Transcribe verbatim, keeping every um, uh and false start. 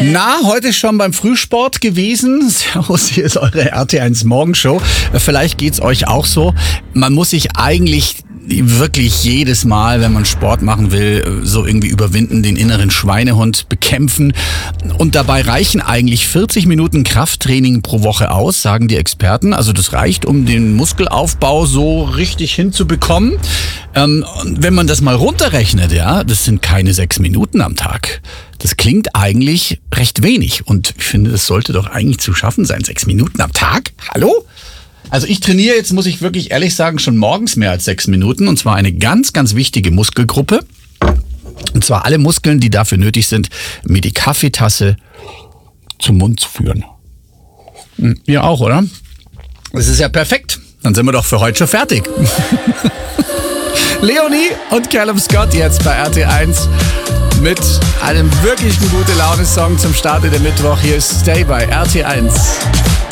Na, heute schon beim Frühsport gewesen. Servus, hier ist eure R T eins Morgenshow. Vielleicht geht's euch auch so. Man muss sich eigentlich wirklich jedes Mal, wenn man Sport machen will, so irgendwie überwinden, den inneren Schweinehund bekämpfen. Und dabei reichen eigentlich vierzig Minuten Krafttraining pro Woche aus, sagen die Experten. Also das reicht, um den Muskelaufbau so richtig hinzubekommen. Ähm, wenn man das mal runterrechnet, ja, das sind keine sechs Minuten am Tag. Das klingt eigentlich recht wenig. Und ich finde, das sollte doch eigentlich zu schaffen sein. Sechs Minuten am Tag? Hallo? Also ich trainiere jetzt, muss ich wirklich ehrlich sagen, schon morgens mehr als sechs Minuten. Und zwar eine ganz, ganz wichtige Muskelgruppe. Und zwar alle Muskeln, die dafür nötig sind, mir die Kaffeetasse zum Mund zu führen. Ihr auch, oder? Das ist ja perfekt. Dann sind wir doch für heute schon fertig. Leonie und Callum Scott jetzt bei R T eins mit einem wirklichen Gute-Laune-Song zum Start in den Mittwoch. Hier ist Stay bei R T eins.